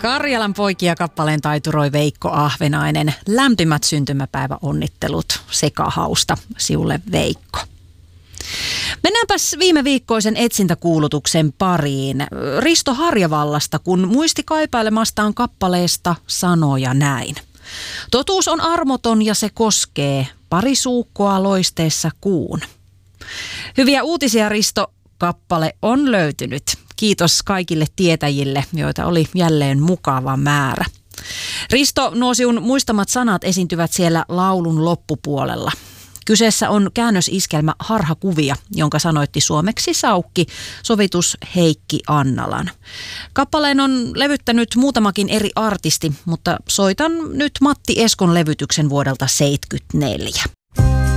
Karjalan poikia kappaleen taituroi Veikko Ahvenainen. Lämpimät syntymäpäiväonnittelut Sekahausta siulle Veikko. Mennäänpäs viime viikkoisen etsintäkuulutuksen pariin. Risto Harjavallasta, kun muisti kaipailemastaan kappaleesta sanoja näin. Totuus on armoton ja se koskee pari suukkoa loisteessa kuun. Hyviä uutisia, Risto. Kappale on löytynyt. Kiitos kaikille tietäjille, joita oli jälleen mukava määrä. Risto, nuo sinun muistamat sanat esiintyvät siellä laulun loppupuolella. Kyseessä on käännösiskelmä Harhakuvia, jonka sanoitti suomeksi Saukki, sovitus Heikki Annalan. Kappaleen on levyttänyt muutamakin eri artisti, mutta soitan nyt Matti Eskon levytyksen vuodelta 1974.